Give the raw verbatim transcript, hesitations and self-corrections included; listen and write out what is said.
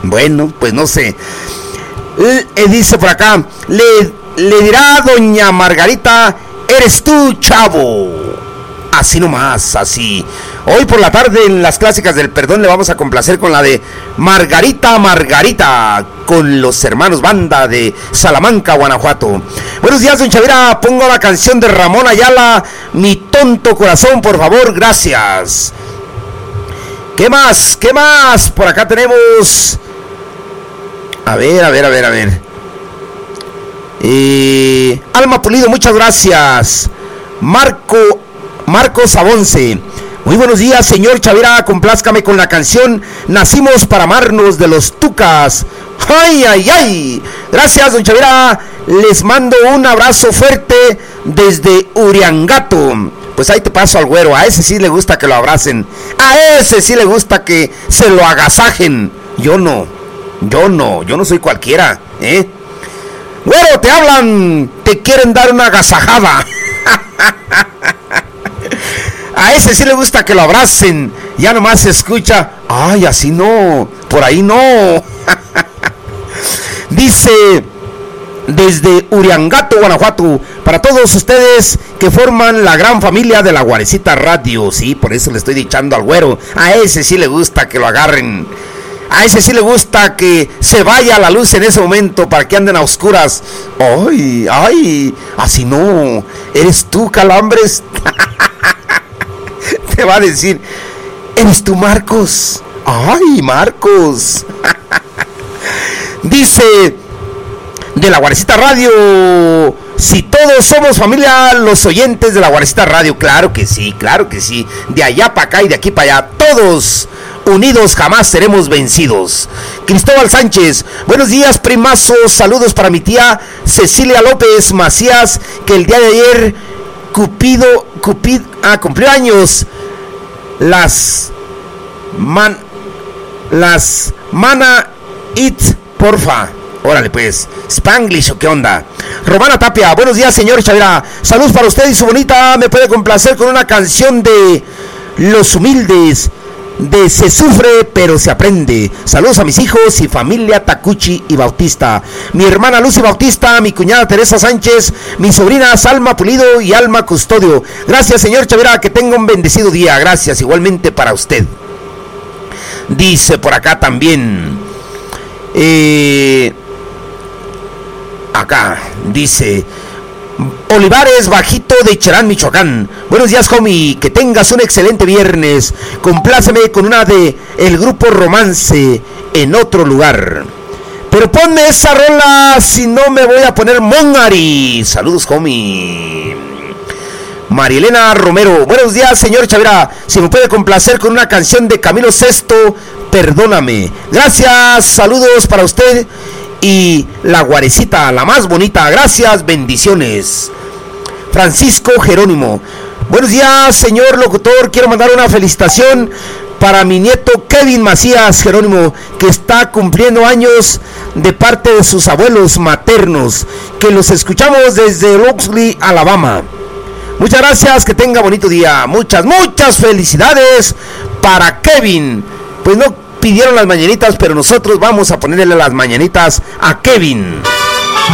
Bueno, pues no sé. Eh, dice por acá, le, le dirá doña Margarita, eres tú, chavo. Así nomás, así. Hoy por la tarde en las clásicas del perdón le vamos a complacer con la de Margarita, Margarita, con los hermanos Banda de Salamanca, Guanajuato. Buenos días, don Chavira, pongo la canción de Ramón Ayala, Mi tonto corazón, por favor, gracias. ¿Qué más? ¿Qué más? Por acá tenemos... A ver, a ver, a ver, a ver. Eh, Alma Pulido, muchas gracias. Marco... Marcos Abonce, muy buenos días, señor Chavira, complázcame con la canción Nacimos para amarnos de los Tucas. Ay, ay, ay. Gracias, don Chavira, les mando un abrazo fuerte desde Uriangato. Pues ahí te paso al güero, a ese sí le gusta que lo abracen, a ese sí le gusta que se lo agasajen. Yo no, yo no, yo no soy cualquiera, ¿eh? Güero, te hablan, te quieren dar una agasajada. A ese sí le gusta que lo abracen. Ya nomás se escucha, ay, así no, por ahí no. Dice, desde Uriangato, Guanajuato, para todos ustedes que forman la gran familia de la Guarecita Radio. Sí, por eso le estoy dichando al güero, a ese sí le gusta que lo agarren. A ese sí le gusta que se vaya la luz en ese momento para que anden a oscuras. Ay, ay, así no, eres tú, Calambres. Te va a decir, ¿eres tú, Marcos? ¡Ay, Marcos! Dice, de la Guarecita Radio, si todos somos familia, los oyentes de la Guarecita Radio. Claro que sí, claro que sí. De allá para acá y de aquí para allá, todos unidos jamás seremos vencidos. Cristóbal Sánchez, buenos días, primazos. Saludos para mi tía Cecilia López Macías, que el día de ayer Cupido, Cupid, ah, cumplió años. Las man, las mana it, porfa. Órale pues, Spanglish o qué onda. Romana Tapia, buenos días, señor Chavira. Saludos para usted y su bonita. Me puede complacer con una canción de Los Humildes, de Se sufre pero se aprende. Saludos a mis hijos y familia Tacuchi y Bautista, mi hermana Lucy Bautista, mi cuñada Teresa Sánchez, mis sobrinas Alma Pulido y Alma Custodio. Gracias, señor Chavira, que tenga un bendecido día. Gracias, igualmente para usted. Dice por acá también, eh, acá dice Olivares Bajito de Cherán, Michoacán. Buenos días, homie, que tengas un excelente viernes. Compláceme con una de el grupo Romance, En otro lugar. Pero ponme esa rola, si no me voy a poner Mongari. Saludos, homie. Marielena Romero, buenos días, señor Chavira. Si me puede complacer con una canción de Camilo Sesto, Perdóname. Gracias, saludos para usted y la Guarecita, la más bonita. Gracias, bendiciones. Francisco Jerónimo, buenos días, señor locutor. Quiero mandar una felicitación para mi nieto Kevin Macías Jerónimo, que está cumpliendo años, de parte de sus abuelos maternos, que los escuchamos desde Loxley, Alabama. Muchas gracias, que tenga bonito día. Muchas, muchas felicidades para Kevin. Pues no pidieron las mañanitas, pero nosotros vamos a ponerle las mañanitas a Kevin.